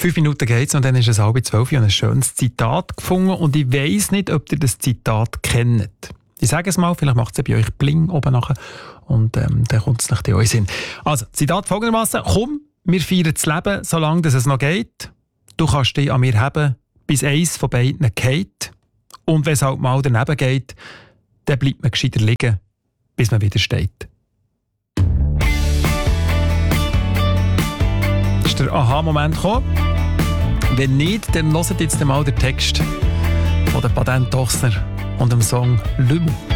5 Minuten geht's und dann ist es 11:30 und ein schönes Zitat gefunden. Und ich weiss nicht, ob ihr das Zitat kennt. Ich sage es mal, vielleicht macht es bei euch Bling oben nachher und dann kommt es nach in euch Sinn. Also, Zitat folgendermaßen: Komm, wir feiern das Leben, solange es noch geht. Du kannst dich an mir haben, bis eins von beiden geht. Und wenn es halt mal daneben geht, dann bleibt man gescheiter liegen, bis man wieder steht. Ist der Aha-Moment gekommen? Wenn nicht, dann hört jetzt mal den Text von der Patent Ochsner und dem Song «Lümmel».